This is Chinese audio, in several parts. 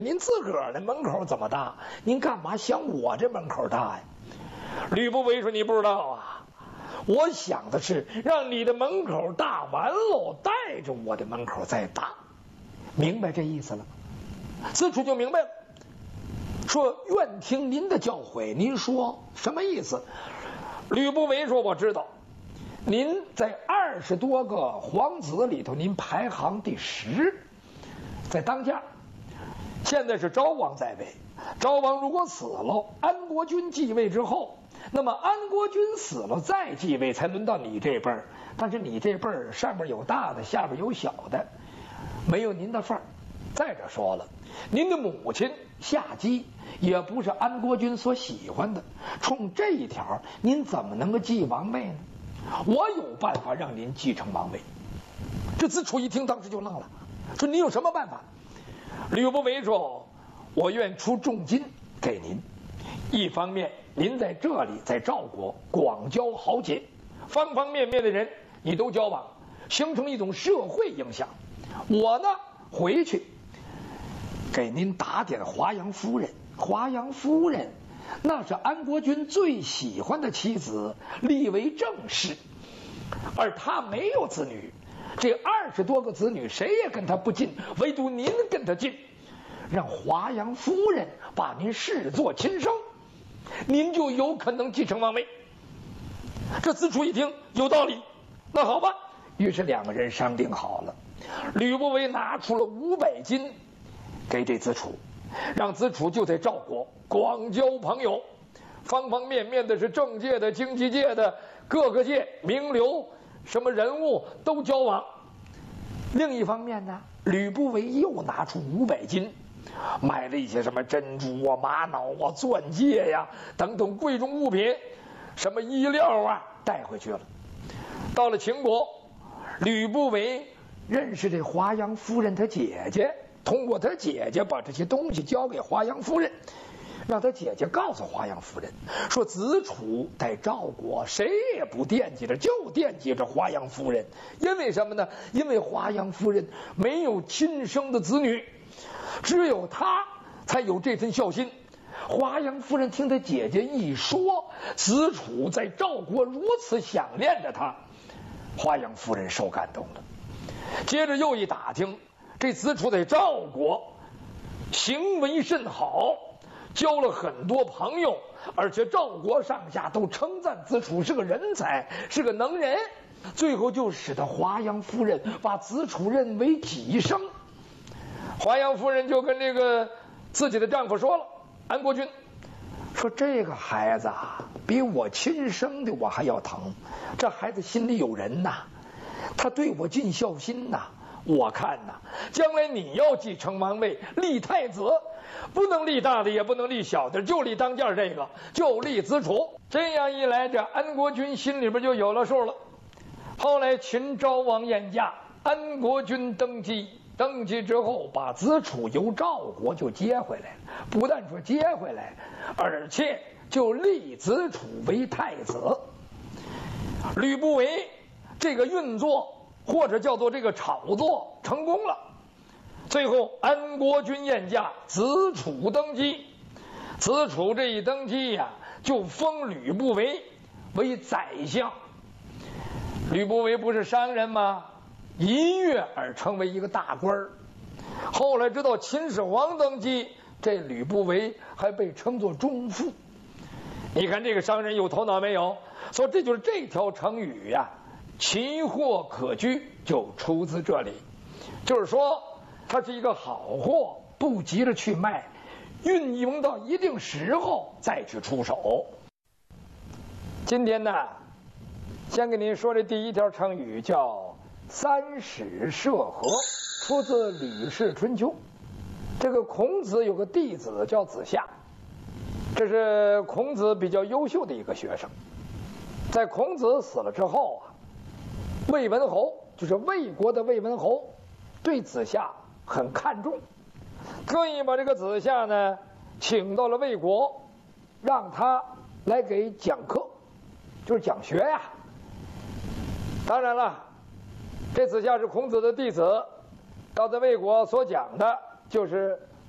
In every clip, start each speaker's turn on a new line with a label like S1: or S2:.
S1: 您自个儿的门口这么大，您干嘛想我这门口大呀？吕不韦说：“你不知道啊，我想的是让你的门口大完喽，带着我的门口再大。”明白这意思了吗？子楚就明白了，说：“愿听您的教诲。”您说什么意思？吕不韦说：“我知道，您在20多个皇子里头，您排行第10，在当家。现在是昭王在位，昭王如果死了，安国君继位之后，那么安国君死了再继位，才轮到你这辈儿。但是你这辈儿上面有大的，下边有小的，没有您的份儿。再者说了，您的母亲夏姬也不是安国君所喜欢的，冲这一条，您怎么能够继王位呢？我有办法让您继承王位。”这子楚一听，当时就愣了，说：“你有什么办法？”吕不韦说：“我愿出重金给您，一方面您在这里在赵国广交豪杰，方方面面的人你都交往，形成一种社会影响。我呢回去给您打点华阳夫人。华阳夫人那是安国君最喜欢的妻子，立为正室，而他没有子女，这20多个子女谁也跟他不近，唯独您跟他近，让华阳夫人把您视作亲生，您就有可能继承王位。”这子楚一听有道理，那好吧，于是2个人商定好了。吕不韦拿出了500金给这子楚，让子楚就在赵国广交朋友，方方面面的是政界的、经济界的、各个界名流什么人物都交往。另一方面呢，吕不韦又拿出500金，买了一些什么珍珠啊、玛瑙啊、钻戒呀等等贵重物品，什么衣料啊带回去了。到了秦国，吕不韦认识这华阳夫人她姐姐，通过她姐姐把这些东西交给华阳夫人，让她姐姐告诉华阳夫人说：“子楚在赵国谁也不惦记着，就惦记着华阳夫人。因为什么呢？因为华阳夫人没有亲生的子女，只有她才有这份孝心。”华阳夫人听她姐姐一说子楚在赵国如此想念着她，华阳夫人受感动了。接着又一打听，这子楚在赵国行为甚好，交了很多朋友，而且赵国上下都称赞子楚是个人才，是个能人。最后就使得华阳夫人把子楚认为己生。华阳夫人就跟这个自己的丈夫说了，安国君说：“这个孩子啊，比我亲生的我还要疼。这孩子心里有人呐，他对我尽孝心呐。我看呐，将来你要继承王位，立太子，不能立大的，也不能立小的，就立当家这个，就立子楚。”这样一来，这安国君心里边就有了数了。后来秦昭王宴驾，安国君登基。登基之后，把子楚由赵国就接回来了，不但说接回来，而且就立子楚为太子。吕不韦这个运作或者叫做这个炒作成功了。最后安国君宴驾，子楚登基。子楚这一登基呀，就封吕不韦为宰相。吕不韦不是商人吗？一跃而成为一个大官儿。后来直到秦始皇登基，这吕不韦还被称作中富。你看这个商人有头脑没有？所以这就是这条成语呀，奇货可居，就出自这里。就是说它是一个好货，不急着去卖，运营到一定时候再去出手。今天呢，先给您说这第一条成语叫三使涉河，出自《吕氏春秋》。这个孔子有个弟子叫子夏，这是孔子比较优秀的一个学生。在孔子死了之后啊，魏文侯，就是魏国的魏文侯，对子夏很看重，特意把这个子夏呢请到了魏国，让他来给讲课，就是讲学呀。当然了，这子夏是孔子的弟子，到在魏国所讲的就是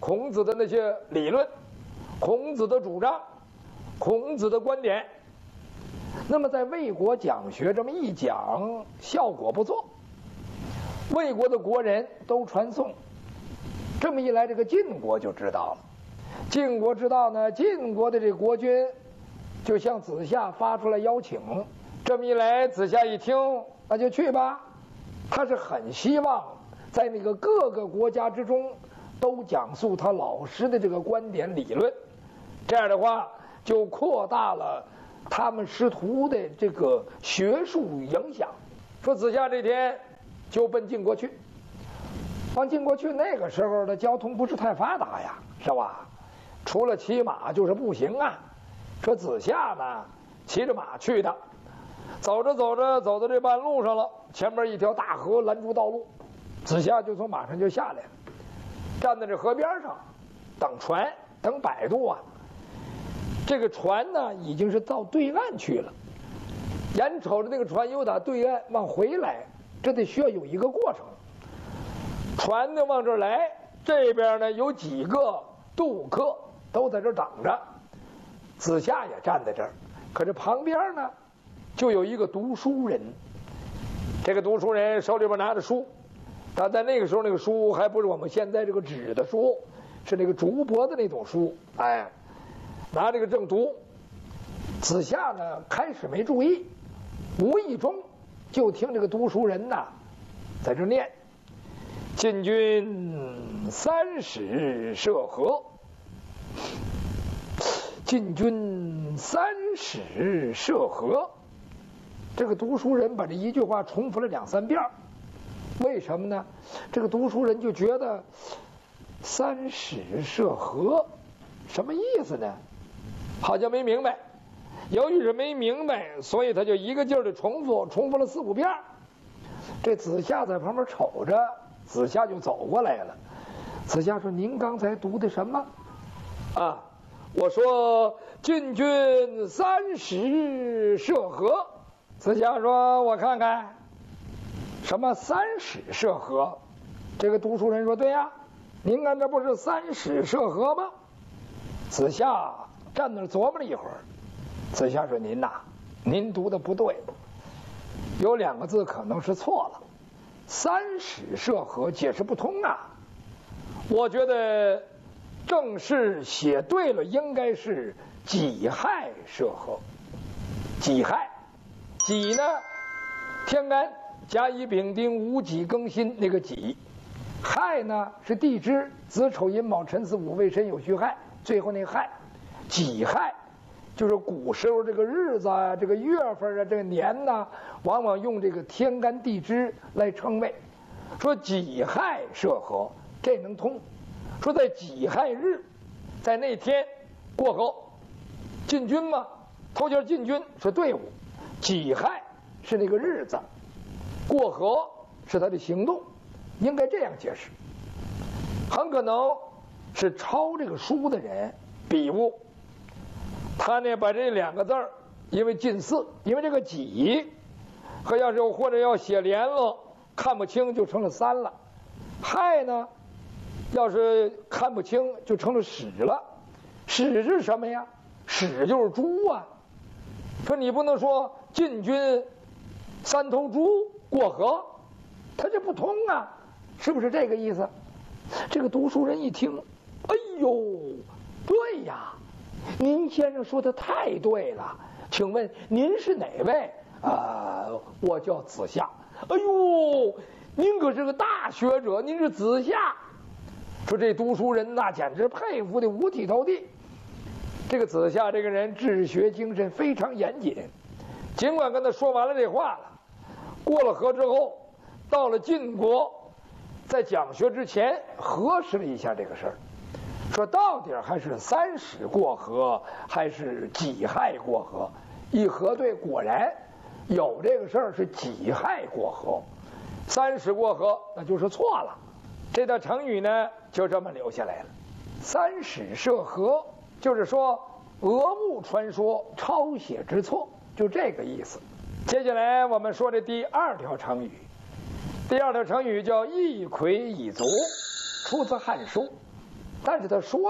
S1: 孔子的那些理论、孔子的主张、孔子的观点。那么在魏国讲学这么一讲，效果不错，魏国的国人都传颂。这么一来，这个晋国就知道了。晋国知道呢，晋国的这国君就向子夏发出来邀请。这么一来，子夏一听，那就去吧。他是很希望在那个各个国家之中都讲述他老师的这个观点理论，这样的话就扩大了他们师徒的这个学术影响。说子夏这天就奔晋国去，往晋国去，那个时候的交通不是太发达呀，是吧？除了骑马就是步行啊。说子夏呢骑着马去的，走着走着走到这半路上了，前面一条大河拦住道路，子夏就从马上就下来了，站在这河边上等船，等摆渡啊。这个船呢已经是到对岸去了，眼瞅着那个船又打对岸往回来，这得需要有一个过程。船呢往这儿来，这边呢有几个渡客都在这儿等着，子夏也站在这儿。可是旁边呢就有一个读书人，这个读书人手里边拿着书，但在那个时候那个书还不是我们现在这个纸的书，是那个竹帛的那种书，哎，拿这个正读。子夏呢开始没注意，无意中就听这个读书人呐在这念：晋军30涉河，晋军30涉河。这个读书人把这一句话重复了2、3遍。为什么呢？这个读书人就觉得30涉河什么意思呢？好像没明白。由于是没明白，所以他就一个劲儿的重复了4、5遍。这子夏在旁边瞅着，子夏就走过来了。子夏说：“您刚才读的什么？”啊，我说晋军30涉河。子夏说：“我看看，什么30涉河？”这个读书人说：“对呀，您看这不是30涉河吗？”子夏站那儿琢磨了一会儿。子夏说：“您读的不对，有2个字可能是错了，30涉河解释不通啊。我觉得正式写对了，应该是己亥涉河。己亥，己呢，天干甲乙丙丁戊己庚辛那个己，亥呢是地支子丑寅卯辰巳午未申酉戌亥，最后那亥，己亥。就是古时候这个日子啊，这个月份啊，这个年呢，往往用这个天干地支来称谓。说己亥涉河，这能通。说在己亥日，在那天过河，进军嘛，头前进军是队伍，己亥是那个日子，过河是他的行动，应该这样解释。很可能是抄这个书的人笔误。他呢把这2个字儿，因为近似，因为这个己和要是或者要写连了看不清就成了3了，亥呢要是看不清就成了始了。始是什么呀？始就是猪啊。说你不能说晋军3头猪过河，他这不通啊，是不是这个意思？这个读书人一听，哎呦，对呀，您先生说的太对了，请问您是哪位？我叫子夏。哎呦，您可是个大学者，您是子夏。说这读书人那简直佩服的五体投地。这个子夏这个人治学精神非常严谨，尽管跟他说完了这话了，过了河之后，到了晋国，在讲学之前核实了一下这个事儿。说到底还是30过河还是己亥过河？一核对，果然有这个事儿是己亥过河，30过河那就是错了。这道成语呢就这么留下来了。30涉河就是说讹误传说，抄写之错，就这个意思。接下来我们说这第2条成语。第2条成语叫一魁一足，出自《汉书》。 但是他说